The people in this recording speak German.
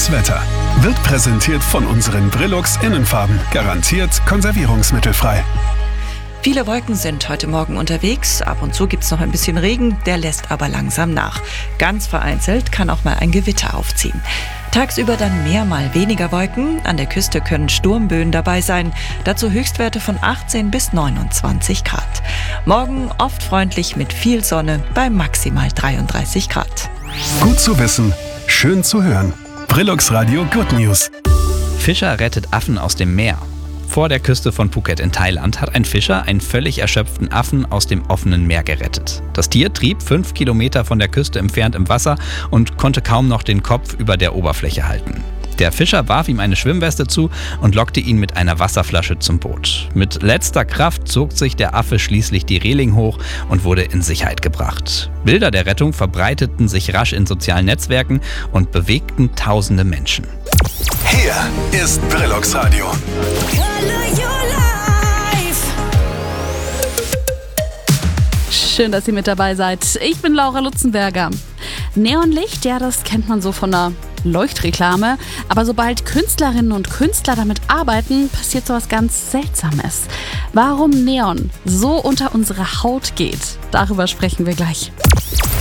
Das Wetter wird präsentiert von unseren Brillux Innenfarben. Garantiert konservierungsmittelfrei. Viele Wolken sind heute Morgen unterwegs. Ab und zu gibt es noch ein bisschen Regen, der lässt aber langsam nach. Ganz vereinzelt kann auch mal ein Gewitter aufziehen. Tagsüber dann mehr, mal weniger Wolken. An der Küste können Sturmböen dabei sein. Dazu Höchstwerte von 18 bis 29 Grad. Morgen oft freundlich mit viel Sonne bei maximal 33 Grad. Gut zu wissen, schön zu hören. Brillux Radio Good News. Fischer rettet Affen aus dem Meer. Vor der Küste von Phuket in Thailand hat ein Fischer einen völlig erschöpften Affen aus dem offenen Meer gerettet. Das Tier trieb 5 Kilometer von der Küste entfernt im Wasser und konnte kaum noch den Kopf über der Oberfläche halten. Der Fischer warf ihm eine Schwimmweste zu und lockte ihn mit einer Wasserflasche zum Boot. Mit letzter Kraft zog sich der Affe schließlich die Reling hoch und wurde in Sicherheit gebracht. Bilder der Rettung verbreiteten sich rasch in sozialen Netzwerken und bewegten tausende Menschen. Hier ist Brillux Radio. Schön, dass ihr mit dabei seid. Ich bin Laura Lutzenberger. Neonlicht, ja, das kennt man so von einer Leuchtreklame. Aber sobald Künstlerinnen und Künstler damit arbeiten, passiert sowas ganz Seltsames. Warum Neon so unter unsere Haut geht, darüber sprechen wir gleich.